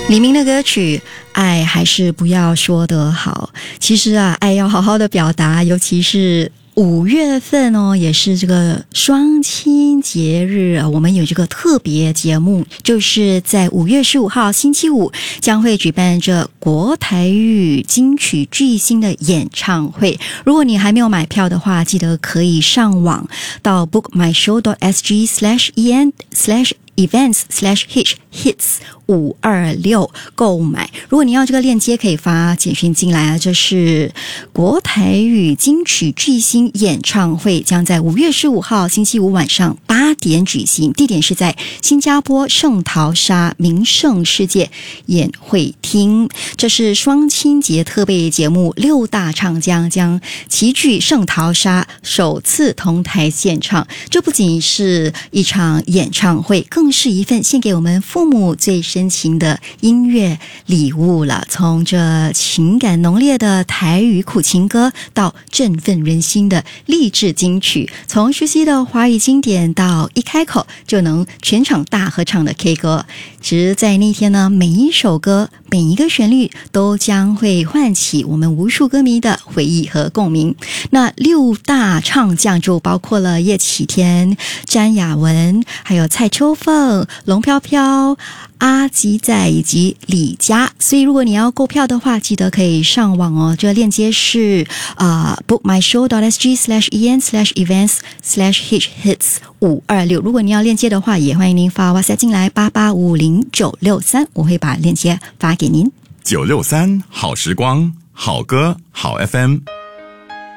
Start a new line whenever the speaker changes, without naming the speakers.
黎明的歌曲爱还是不要说得好，其实啊，爱要好好的表达，尤其是5月份哦，也是这个双亲节日，我们有这个特别节目，就是在5月15号星期五将会举办这国台语金曲巨星的演唱会。如果你还没有买票的话，记得可以上网到 bookmyshow.sg/events/hits526 购买。如果你要这个链接，可以发简讯进来啊。这是国台语金曲巨星演唱会，将在5月15号星期五晚上8点举行，地点是在新加坡圣淘沙名胜世界演会厅。这是双亲节特备节目，6大唱将将齐聚圣淘沙，首次同台献唱。这不仅是一场演唱会，更是一份献给我们父母最深情的音乐礼物了。从这情感浓烈的台语苦情歌，到振奋人心的励志金曲，从熟悉的华语经典到一开口就能全场大合唱的 K 歌。其实在那天呢，每一首歌每一个旋律都将会唤起我们无数歌迷的回忆和共鸣。那6大唱将就包括了叶启田、詹雅文，还有蔡秋凤、龙飘飘、阿吉仔以及李佳。所以如果你要购票的话，记得可以上网哦，这个链接是bookmyshow.sg/en/events/hits526。如果你要链接的话，也欢迎您发 WhatsApp 进来8850-963，我会把链接发给您。
963好时光，好歌好 FM。